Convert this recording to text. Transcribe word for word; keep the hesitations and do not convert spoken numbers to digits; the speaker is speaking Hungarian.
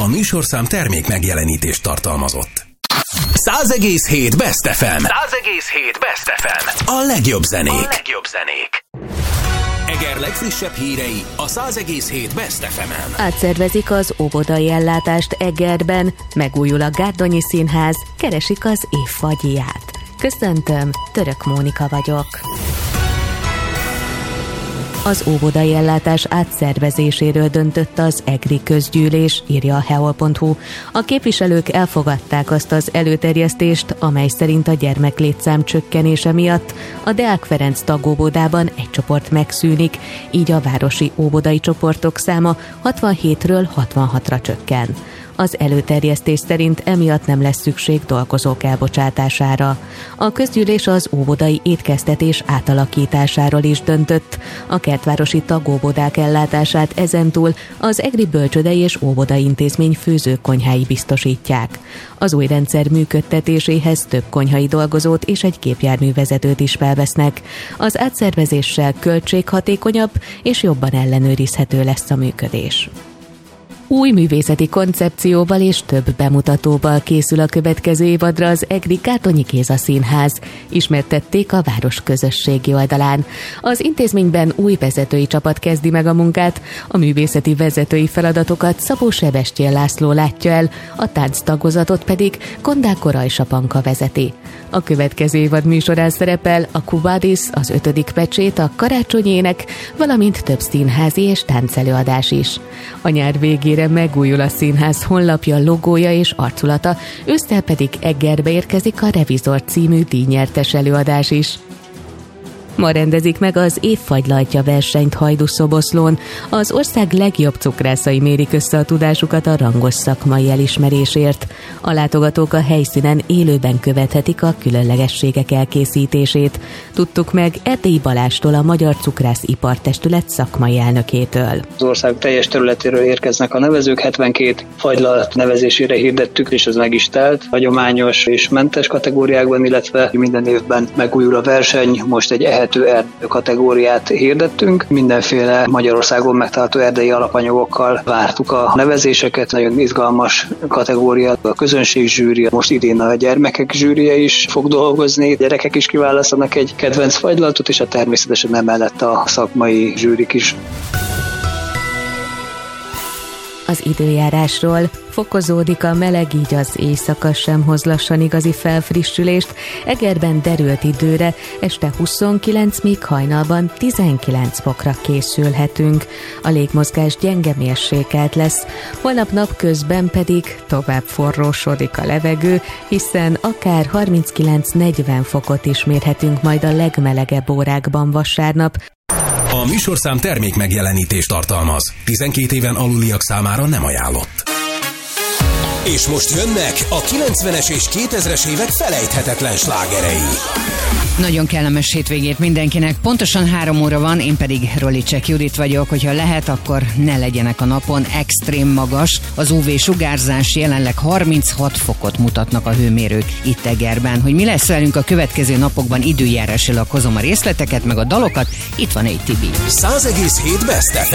A műsorszám termék megjelenítést tartalmazott. száz egész hét Best ef em. száz egész hét Best ef em. A legjobb zenék. A legjobb zenék. Eger legfrissebb hírei a száz egész hét Best ef emen. Átszervezik az óvodai ellátást Egerben, megújul a Gárdonyi Színház, keresik az év fagyját. Köszöntöm, Török Mónika vagyok. Az óvodai ellátás átszervezéséről döntött az egri közgyűlés, írja a heol pont hu. A képviselők elfogadták azt az előterjesztést, amely szerint a gyermeklétszám csökkenése miatt a Deák Ferenc tagóvodában egy csoport megszűnik, így a városi óvodai csoportok száma hatvanhétről hatvanhatra csökken. Az előterjesztés szerint emiatt nem lesz szükség dolgozók elbocsátására. A közgyűlés az óvodai étkeztetés átalakításáról is döntött. A kertvárosi tagóvodák ellátását ezentúl az egri bölcsődei és óvodai intézmény főzőkonyhái biztosítják. Az új rendszer működtetéséhez több konyhai dolgozót és egy gépjárművezetőt is felvesznek. Az átszervezéssel költséghatékonyabb és jobban ellenőrizhető lesz a működés. Új művészeti koncepcióval és több bemutatóval készül a következő évadra az egri Gárdonyi Géza Színház, ismertették a város közösségi oldalán. Az intézményben új vezetői csapat kezdi meg a munkát, a művészeti vezetői feladatokat Szabó Sebestyén László látja el, a tánctagozatot pedig Kondáko Rajsapanka vezeti. A következő évad műsorán szerepel a Kubadis, az ötödik pecsét, a karácsonyének, valamint több színházi és táncelőadás is. A nyár végére megújul a színház honlapja, logója és arculata, ősszel pedig Egerbe érkezik a Revizor című díjnyertes előadás is. Ma rendezik meg az évfagylajtja versenyt Hajdúszoboszlón. Az ország legjobb cukrászai mérik össze a tudásukat a rangos szakmai elismerésért. A látogatók a helyszínen élőben követhetik a különlegességek elkészítését. Tudtuk meg Erdélyi Balástól, a Magyar Cukrász Ipartestület szakmai elnökétől. Az ország teljes területéről érkeznek a nevezők, hetvenkét fagylalt nevezésére hirdettük, és ez meg is telt. Hagyományos és mentes kategóriákban, illetve minden évben megújul a verseny. Most egy ehető erdő kategóriát hirdettünk. Mindenféle Magyarországon megtalálható erdei alapanyagokkal vártuk a nevezéseket. Nagyon izgalmas kategória, a közönség zsűri, most idén a gyermekek zsűrije is fog dolgozni. A gyerekek is kiválasztanak egy kedvenc fagylaltot, és a természetesen emellett a szakmai zsűrik is. Az időjárásról: fokozódik a meleg, így az éjszaka sem hoz lassan igazi felfrissülést. Egerben derült időre, este huszonkilenc, míg hajnalban tizenkilenc fokra készülhetünk. A légmozgás gyenge mérsékelt lesz, holnap napközben pedig tovább forrósodik a levegő, hiszen akár harminckilenc-negyven fokot is mérhetünk majd a legmelegebb órákban vasárnap. A műsorszám termék megjelenítést tartalmaz. tizenkét éven aluliak számára nem ajánlott. És most jönnek a kilencvenes és kétezres évek felejthetetlen slágerei. Nagyon kellemes hétvégét mindenkinek. Pontosan három óra van, én pedig Rolicek Judit vagyok. Hogyha lehet, akkor ne legyenek a napon extrém magas. Az ú vé sugárzás, jelenleg harminchat fokot mutatnak a hőmérők itt Egerben. Hogy mi lesz velünk a következő napokban, időjárásilag hozom a részleteket, meg a dalokat. Itt van egy Tibi. száz egész hét Best ef em.